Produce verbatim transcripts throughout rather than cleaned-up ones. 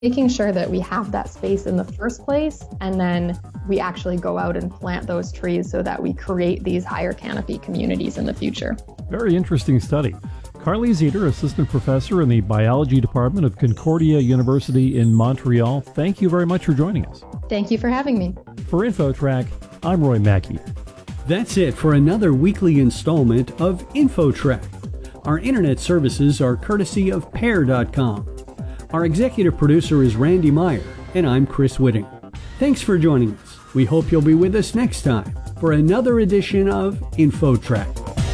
Making sure that we have that space in the first place, and then we actually go out and plant those trees so that we create these higher canopy communities in the future. Very interesting study. Carly Zeter, assistant professor in the biology department of Concordia University in Montreal, thank you very much for joining us. Thank you for having me. For InfoTrack, I'm Roy Mackey. That's it for another weekly installment of InfoTrack. Our internet services are courtesy of Pair dot com. Our executive producer is Randy Meyer, and I'm Chris Whitting. Thanks for joining us. We hope you'll be with us next time for another edition of InfoTrack.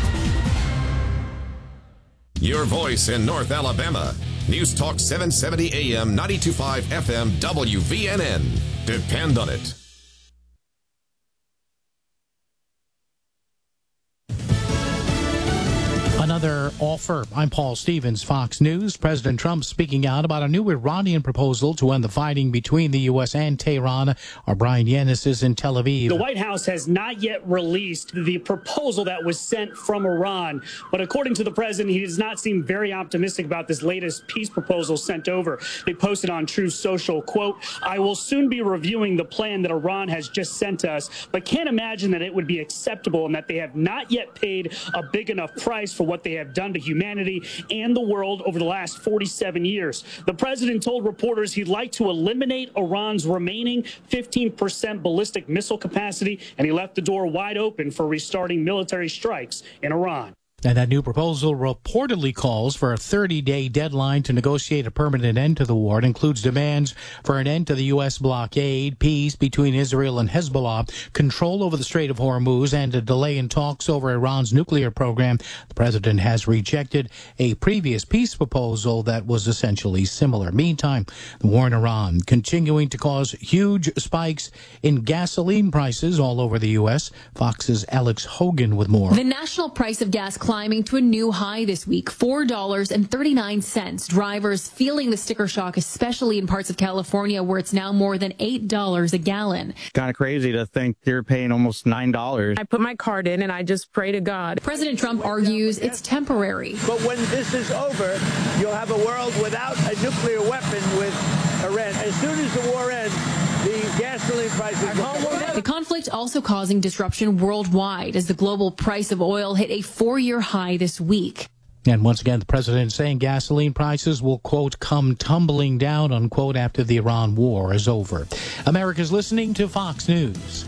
Your voice in North Alabama. News Talk seven seventy A M, ninety-two point five F M, W V N N. Depend on it. Another offer. I'm Paul Stevens, Fox News. President Trump speaking out about a new Iranian proposal to end the fighting between the U S and Tehran. Our Brian Yanis is in Tel Aviv. The White House has not yet released the proposal that was sent from Iran, but according to the president, he does not seem very optimistic about this latest peace proposal sent over. They posted on Truth Social, quote, "I will soon be reviewing the plan that Iran has just sent us, but can't imagine that it would be acceptable and that they have not yet paid a big enough price for what they have done to humanity and the world over the last forty-seven years. The president told reporters he'd like to eliminate Iran's remaining fifteen percent ballistic missile capacity, and he left the door wide open for restarting military strikes in Iran. And that new proposal reportedly calls for a thirty-day deadline to negotiate a permanent end to the war. It includes demands for an end to the U S blockade, peace between Israel and Hezbollah, control over the Strait of Hormuz, and a delay in talks over Iran's nuclear program. The president has rejected a previous peace proposal that was essentially similar. Meantime, the war in Iran continuing to cause huge spikes in gasoline prices all over the U S. Fox's Alex Hogan with more. The national price of gas climbing to a new high this week, four dollars and thirty-nine cents. Drivers feeling the sticker shock, especially in parts of California where it's now more than eight dollars a gallon. Kind of crazy to think you're paying almost nine dollars. I put my card in and I just pray to God. President Trump argues it's temporary. But when this is over, you'll have a world without a nuclear weapon with Iran. As soon as the war ends, the gasoline prices will go down. The conflict also causing disruption worldwide as the global price of oil hit a four-year high this week. And once again, the president saying gasoline prices will, quote, come tumbling down, unquote, after the Iran war is over. America's listening to Fox News.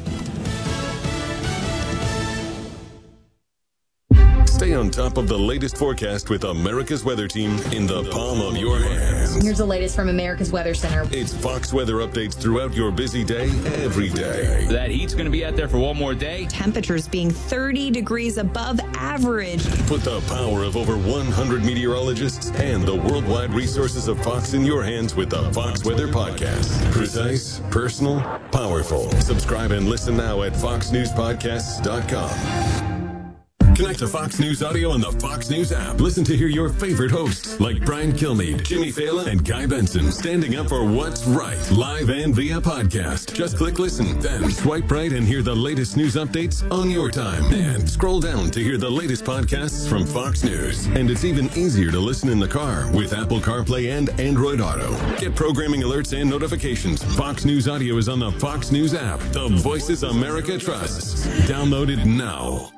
Stay on top of the latest forecast with America's Weather Team in the palm of your hands. Here's the latest from America's Weather Center. It's Fox weather updates throughout your busy day, every day. That heat's going to be out there for one more day. Temperatures being thirty degrees above average. Put the power of over one hundred meteorologists and the worldwide resources of Fox in your hands with the Fox Weather Podcast. Precise, personal, powerful. Subscribe and listen now at fox news podcasts dot com. Connect to Fox News Audio on the Fox News app. Listen to hear your favorite hosts like Brian Kilmeade, Jimmy Fallon, and Guy Benson standing up for what's right, live and via podcast. Just click listen, then swipe right and hear the latest news updates on your time. And scroll down to hear the latest podcasts from Fox News. And it's even easier to listen in the car with Apple CarPlay and Android Auto. Get programming alerts and notifications. Fox News Audio is on the Fox News app. The voices America trusts. Download it now.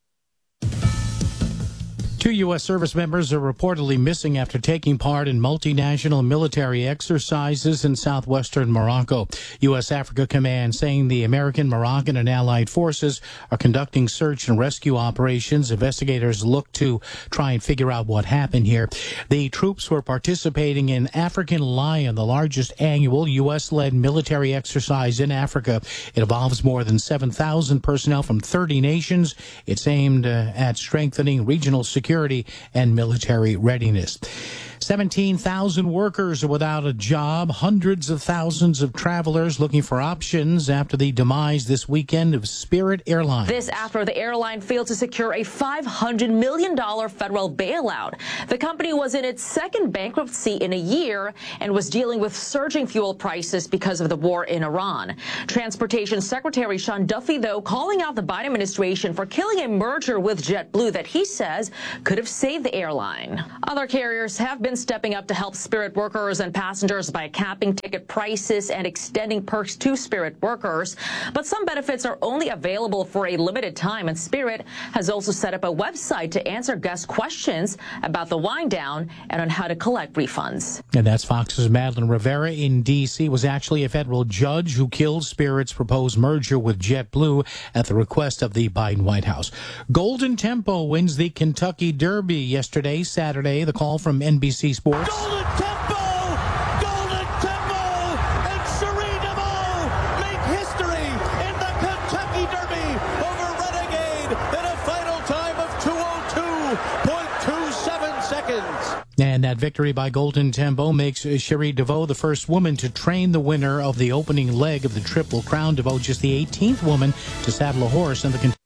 Two U S service members are reportedly missing after taking part in multinational military exercises in southwestern Morocco. U S Africa Command saying the American, Moroccan, and allied forces are conducting search and rescue operations. Investigators look to try and figure out what happened here. The troops were participating in African Lion, the largest annual U S-led military exercise in Africa. It involves more than seven thousand personnel from thirty nations. It's aimed uh, at strengthening regional security and military readiness. seventeen thousand workers are without a job. Hundreds of thousands of travelers looking for options after the demise this weekend of Spirit Airlines. This after the airline failed to secure a five hundred million dollars federal bailout. The company was in its second bankruptcy in a year and was dealing with surging fuel prices because of the war in Iran. Transportation Secretary Sean Duffy, though, calling out the Biden administration for killing a merger with JetBlue that he says could have saved the airline. Other carriers have been stepping up to help Spirit workers and passengers by capping ticket prices and extending perks to Spirit workers. But some benefits are only available for a limited time, and Spirit has also set up a website to answer guest questions about the wind down and on how to collect refunds. And that's Fox's Madeline Rivera in D C was actually a federal judge who killed Spirit's proposed merger with JetBlue at the request of the Biden White House. Golden Tempo wins the Kentucky Derby yesterday, Saturday. The call from N B C Sports. Golden Tempo! Golden Tempo! And Cherie DeVaux make history in the Kentucky Derby over Renegade in a final time of two oh two point two seven seconds. And that victory by Golden Tempo makes Cherie DeVaux the first woman to train the winner of the opening leg of the Triple Crown. DeVaux just the eighteenth woman to saddle a horse in the Kentucky.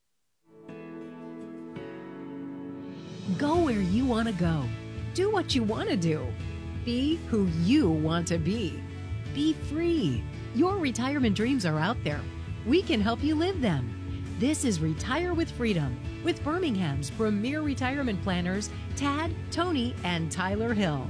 Go where you want to go. Do what you want to do. Be who you want to be. Be free. Your retirement dreams are out there. We can help you live them. This is Retire with Freedom with Birmingham's premier retirement planners, Tad, Tony, and Tyler Hill.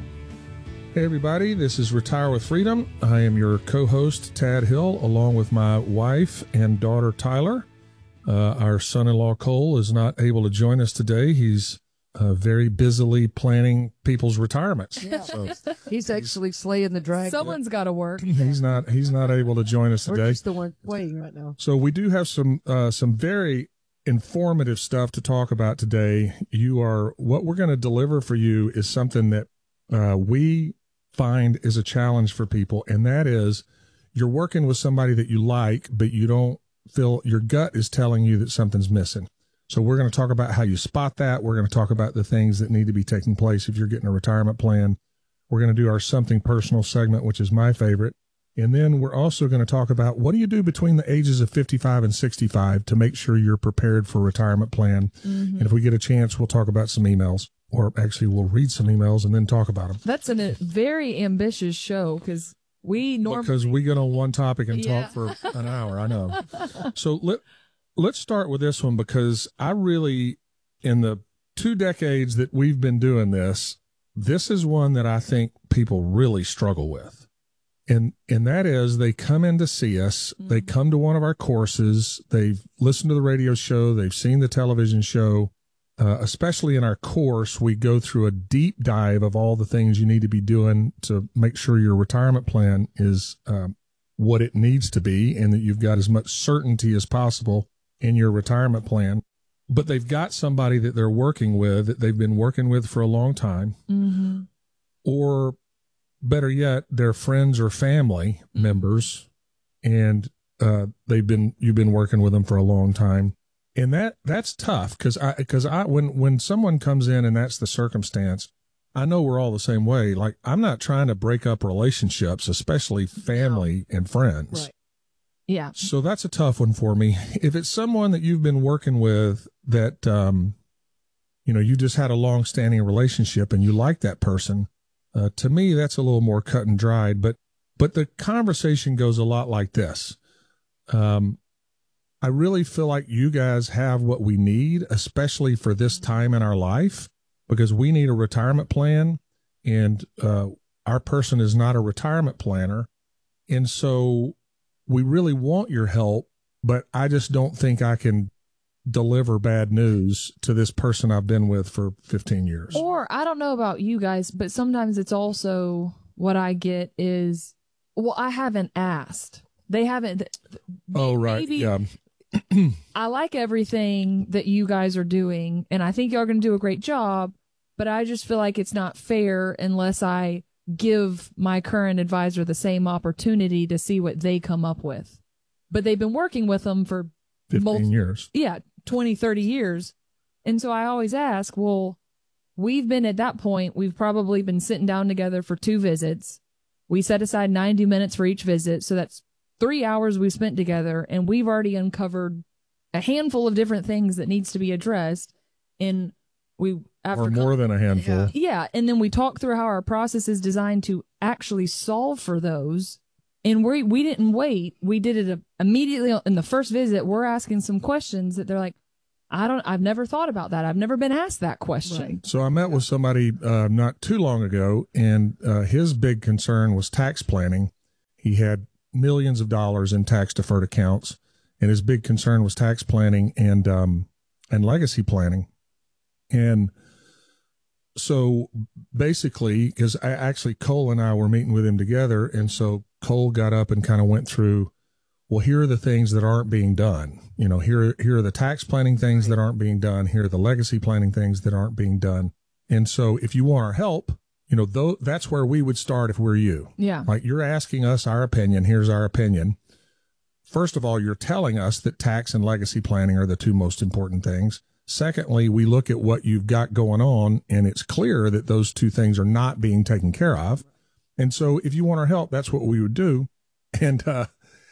Hey everybody, this is Retire with Freedom. I am your co-host, Tad Hill, along with my wife and daughter, Tyler. Uh, our son-in-law, Cole, is not able to join us today. He's uh, very busily planning people's retirements. Yeah. So he's actually slaying the dragon. Someone's got to work. he's not he's not able to join us today. We're just the one waiting right now. So we do have some uh, some very informative stuff to talk about today. You are what we're going to deliver for you is something that uh, we find is a challenge for people, and that is you're working with somebody that you like, but you don't feel your gut is telling you that something's missing. So we're going to talk about how you spot that. We're going to talk about the things that need to be taking place if you're getting a retirement plan. We're going to do our something personal segment, which is my favorite. And then we're also going to talk about what do you do between the ages of fifty-five and sixty-five to make sure you're prepared for a retirement plan. Mm-hmm. And if we get a chance, we'll talk about some emails, or actually we'll read some emails and then talk about them. That's a very ambitious show because we normally... Because we get on one topic and yeah. talk for an hour, I know. So let, let's start with this one because I really, in the two decades that we've been doing this, this is one that I think people really struggle with. And and that is they come in to see us, mm-hmm. they come to one of our courses, they've listened to the radio show, they've seen the television show. Uh, especially in our course, we go through a deep dive of all the things you need to be doing to make sure your retirement plan is um, what it needs to be and that you've got as much certainty as possible in your retirement plan. But they've got somebody that they're working with that they've been working with for a long time, mm-hmm. or better yet, they're friends or family members, and uh, they've been you've been working with them for a long time, and that that's tough because I because I when when someone comes in and that's the circumstance, I know we're all the same way. Like I'm not trying to break up relationships, especially family and friends. Right. Yeah. So that's a tough one for me. If it's someone that you've been working with that um, you know, you just had a long-standing relationship and you like that person. Uh, to me, that's a little more cut and dried, but but the conversation goes a lot like this. Um, I really feel like you guys have what we need, especially for this time in our life, because we need a retirement plan, and uh, our person is not a retirement planner, and so we really want your help, but I just don't think I can deliver bad news to this person I've been with for fifteen years. Or I don't know about you guys, but sometimes it's also what I get is, well, I haven't asked. They haven't. They, oh, right. Maybe, yeah. I like everything that you guys are doing, and I think you're going to do a great job, but I just feel like it's not fair unless I give my current advisor the same opportunity to see what they come up with. But they've been working with them for fifteen multi- years. Yeah, twenty, thirty years. And so I always ask, well, we've been at that point, we've probably been sitting down together for two visits. We set aside ninety minutes for each visit, so that's three hours we spent together, and we've already uncovered a handful of different things that needs to be addressed. And we after or more than a handful. Yeah. yeah, and then we talk through how our process is designed to actually solve for those. And we we didn't wait. We did it immediately in the first visit. We're asking some questions that they're like, I don't, I've never thought about that. I've never been asked that question. Right. So I met with somebody uh, not too long ago, and uh, his big concern was tax planning. He had millions of dollars in tax deferred accounts, and his big concern was tax planning and um, and legacy planning. And so basically, because I actually Cole and I were meeting with him together, and so Cole got up and kind of went through, well, here are the things that aren't being done. You know, here, here are the tax planning things that aren't being done. Here are the legacy planning things that aren't being done. And so if you want our help, you know, though, that's where we would start if we're you. Yeah. Like, you're asking us our opinion. Here's our opinion. First of all, you're telling us that tax and legacy planning are the two most important things. Secondly, we look at what you've got going on, and it's clear that those two things are not being taken care of. And so if you want our help, that's what we would do. And, uh,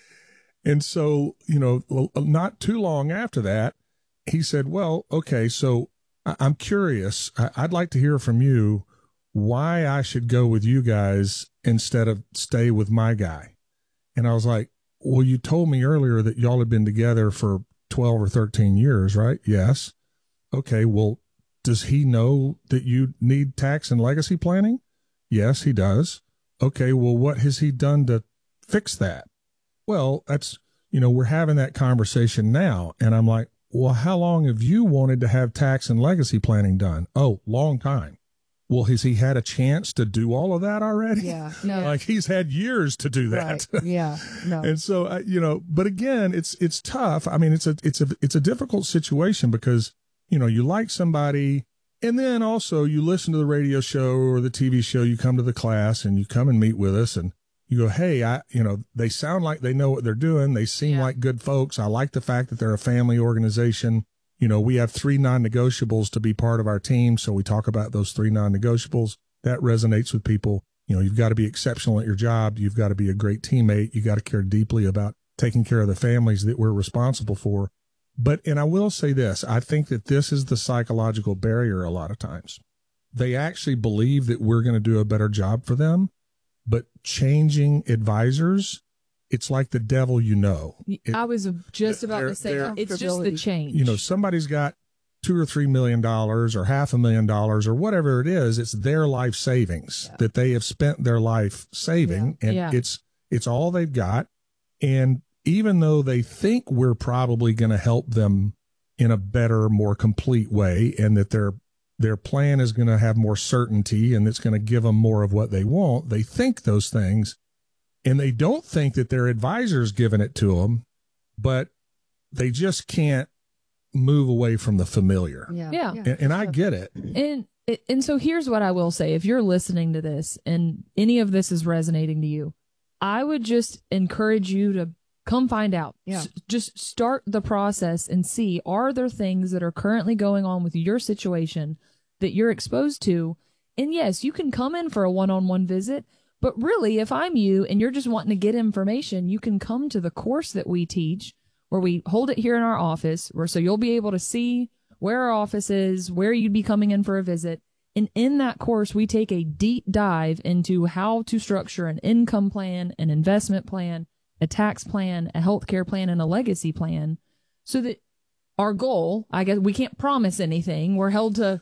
And so, you know, not too long after that, he said, well, okay, so I'm curious. I'd like to hear from you why I should go with you guys instead of stay with my guy. And I was like, well, you told me earlier that y'all had been together for twelve or thirteen years, right? Yes. Okay, well, does he know that you need tax and legacy planning? Yes, he does. Okay, well, what has he done to fix that? Well, that's, you know, we're having that conversation now. And I'm like, well, how long have you wanted to have tax and legacy planning done? Oh, long time. Well, has he had a chance to do all of that already? Yeah. No. Like, he's had years to do that. Right. Yeah. No. And so, uh, you know, but again, it's, it's tough. I mean, it's a, it's a, it's a difficult situation because, you know, you like somebody, and then also you listen to the radio show or the T V show, you come to the class and you come and meet with us, and you go, hey, I, you know, they sound like they know what they're doing. They seem Yeah. like good folks. I like the fact that they're a family organization. You know, we have three non-negotiables to be part of our team. So we talk about those three non-negotiables. That resonates with people. You know, you've got to be exceptional at your job. You've got to be a great teammate. You got to care deeply about taking care of the families that we're responsible for. But, and I will say this, I think that this is the psychological barrier a lot of times. They actually believe that we're going to do a better job for them. But changing advisors, it's like the devil, you know. It, I was just about to say, it's just the change. You know, somebody's got two or three million dollars or half a million dollars or whatever it is. It's their life savings yeah. that they have spent their life saving, yeah. and yeah. it's it's all they've got. And even though they think we're probably going to help them in a better, more complete way, and that they're their plan is going to have more certainty and it's going to give them more of what they want, they think those things, and they don't think that their advisor's giving it to them, but they just can't move away from the familiar. Yeah. yeah. And, and I get it. And, and so here's what I will say. If you're listening to this and any of this is resonating to you, I would just encourage you to come find out. Yeah. S- just start the process and see, are there things that are currently going on with your situation that you're exposed to? And yes, you can come in for a one-on-one visit, but really, if I'm you and you're just wanting to get information, you can come to the course that we teach, where we hold it here in our office, where so you'll be able to see where our office is, where you'd be coming in for a visit. And in that course, we take a deep dive into how to structure an income plan, an investment plan, a tax plan, a healthcare plan, and a legacy plan, so that our goal, I guess, we can't promise anything. We're held to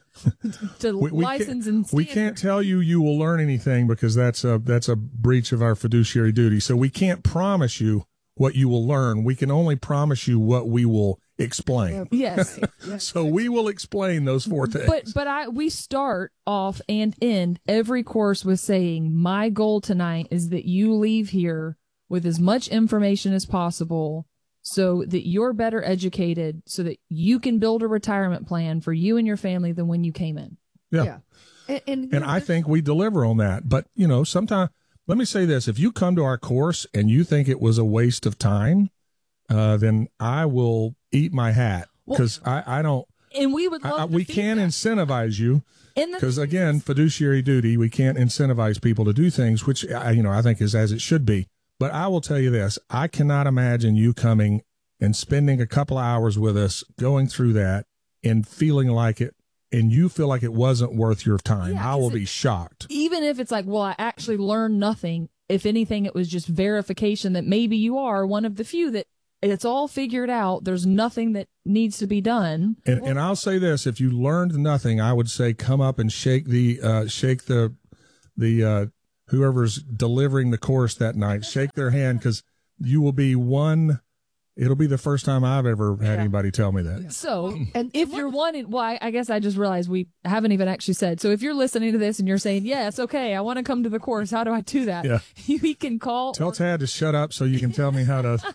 to we, we license and standard. We can't tell you you will learn anything, because that's a that's a breach of our fiduciary duty. So we can't promise you what you will learn. We can only promise you what we will explain. Yes. So we will explain those four things. But but I we start off and end every course with saying, my goal tonight is that you leave here with as much information as possible, so that you're better educated, so that you can build a retirement plan for you and your family than when you came in. Yeah. yeah. And, and, and I think we deliver on that. But, you know, sometimes, let me say this, if you come to our course and you think it was a waste of time, uh, then I will eat my hat, because well, I, I don't. And we would love I, we can that. incentivize you, because, again, fiduciary duty, we can't incentivize people to do things, which, you know, I think is as it should be. But I will tell you this, I cannot imagine you coming and spending a couple of hours with us, going through that and feeling like it, and you feel like it wasn't worth your time. Yeah, I will it, be shocked. Even if it's like, well, I actually learned nothing. If anything, it was just verification that maybe you are one of the few that it's all figured out. There's nothing that needs to be done. And, and I'll say this: if you learned nothing, I would say come up and shake the uh, shake the the uh, whoever's delivering the course that night. Shake their hand, because you will be one. It'll be the first time I've ever had yeah. anybody tell me that. So, and if you're wanting, well, I, I guess I just realized we haven't even actually said. So if you're listening to this and you're saying, yes, okay, I want to come to the course, how do I do that? Yeah. You can call. Tell or, Tad to shut up so you can tell me how to.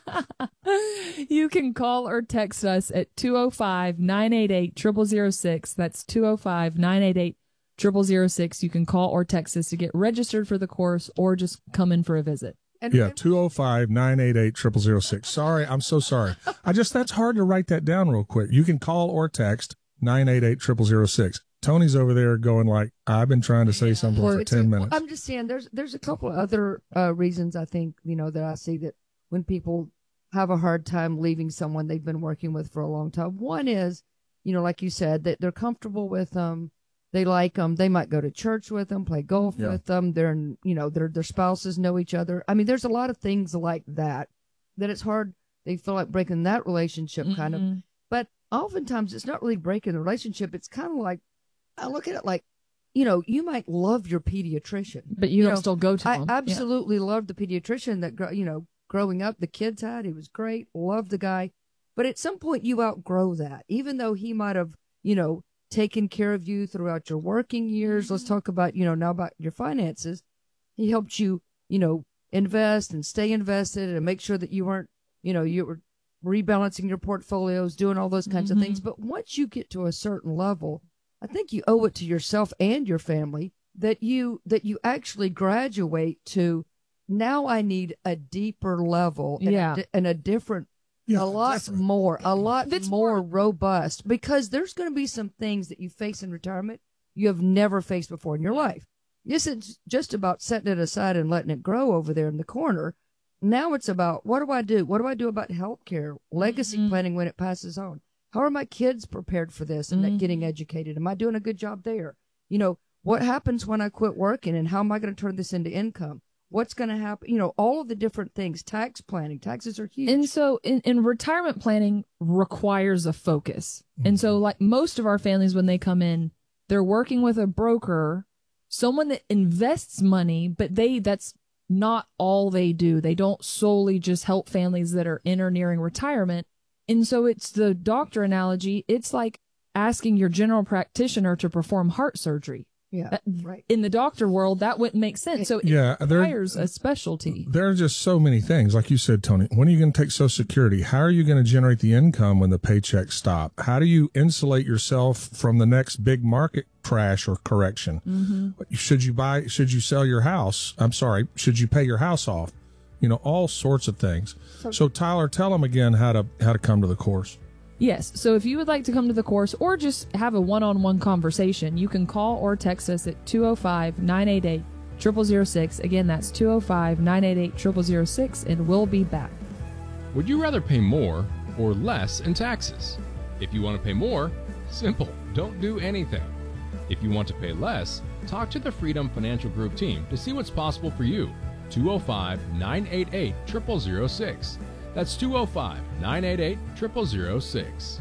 You can call or text us at two oh five, nine eight eight, zero zero zero six. That's two oh five, nine eight eight, zero zero zero six. You can call or text us to get registered for the course or just come in for a visit. And yeah, two oh five, nine eight eight, zero zero zero six. Sorry, I'm so sorry. I just, that's hard to write that down real quick. You can call or text nine eight eight, zero zero zero six. Tony's over there going like, I've been trying to say something well, for ten minutes. I'm just saying there's there's a couple of other uh, reasons I think, you know, that I see that when people have a hard time leaving someone they've been working with for a long time. One is, you know, like you said, that they're comfortable with them. They like them. They might go to church with them, play golf yeah. with them. They're, you know, their their spouses know each other. I mean, there's a lot of things like that that it's hard. They feel like breaking that relationship, mm-hmm. kind of. But oftentimes, it's not really breaking the relationship. It's kind of like, I look at it like, you know, you might love your pediatrician, but you, you don't know, still go to I them. I absolutely yeah. loved the pediatrician that, you know, growing up, the kids had. He was great. Loved the guy. But at some point, you outgrow that, even though he might have, you know, taken care of you throughout your working years. Mm-hmm. Let's talk about, you know, now about your finances. He helped you, you know, invest and stay invested and make sure that you weren't, you know, you were rebalancing your portfolios, doing all those kinds mm-hmm. of things. But once you get to a certain level, I think you owe it to yourself and your family that you, that you actually graduate to, now I need a deeper level and, yeah. a, and a different Yeah, a lot definitely. more, a lot It's more robust, because there's going to be some things that you face in retirement you have never faced before in your life. This is just about setting it aside and letting it grow over there in the corner. Now it's about, what do I do? What do I do about health care, legacy mm-hmm. planning when it passes on? How are my kids prepared for this and mm-hmm. getting educated? Am I doing a good job there? You know, what happens when I quit working, and how am I going to turn this into income? What's going to happen? You know, all of the different things, tax planning, taxes are huge. And so in, in retirement planning requires a focus. Mm-hmm. And so like most of our families, when they come in, they're working with a broker, someone that invests money, but they, that's not all they do. They don't solely just help families that are in or nearing retirement. And so it's the doctor analogy. It's like asking your general practitioner to perform heart surgery. Yeah, right. In the doctor world, that wouldn't make sense. So it yeah, requires a specialty. There are just so many things. Like you said, Tony, when are you going to take Social Security? How are you going to generate the income when the paychecks stop? How do you insulate yourself from the next big market crash or correction? Mm-hmm. Should you buy, should you sell your house? I'm sorry, should you pay your house off? You know, all sorts of things. So, so Tyler, tell them again how to how to come to the course. Yes. So if you would like to come to the course or just have a one-on-one conversation, you can call or text us at two oh five, nine eight eight, zero zero zero six. Again, that's two oh five, nine eight eight, zero zero zero six, and we'll be back. Would you rather pay more or less in taxes? If you want to pay more, simple, don't do anything. If you want to pay less, talk to the Freedom Financial Group team to see what's possible for you. two oh five, nine eight eight, zero zero zero six. That's two oh five, nine eight eight, zero zero zero six.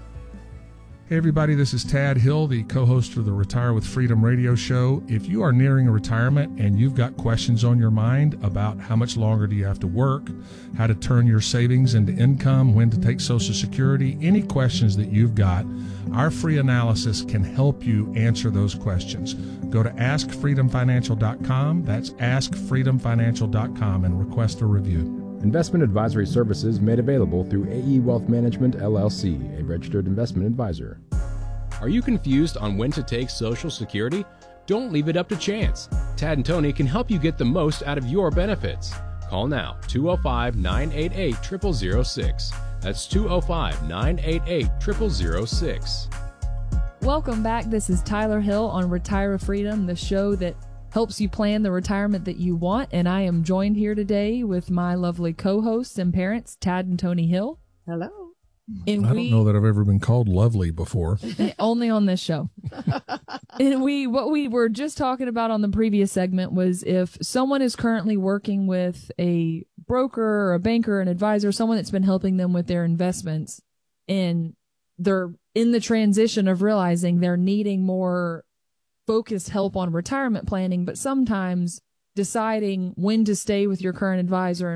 Hey everybody, this is Tad Hill, the co-host of the Retire with Freedom radio show. If you are nearing a retirement and you've got questions on your mind about how much longer do you have to work, how to turn your savings into income, when to take Social Security, any questions that you've got, our free analysis can help you answer those questions. Go to ask freedom financial dot com. That's ask freedom financial dot com and request a review. Investment advisory services made available through A E Wealth Management, L L C, a registered investment advisor. Are you confused on when to take Social Security? Don't leave it up to chance. Tad and Tony can help you get the most out of your benefits. Call now, two oh five, nine eight eight, zero zero zero six. That's two oh five, nine eight eight, zero zero zero six. Welcome back. This is Tyler Hill on Retire with Freedom, the show that helps you plan the retirement that you want. And I am joined here today with my lovely co-hosts and parents, Tad and Tony Hill. Hello. And I we, don't know that I've ever been called lovely before. Only on this show. And we, what we were just talking about on the previous segment was if someone is currently working with a broker or a banker, an advisor, someone that's been helping them with their investments, and they're in the transition of realizing they're needing more focused help on retirement planning, but sometimes deciding when to stay with your current advisor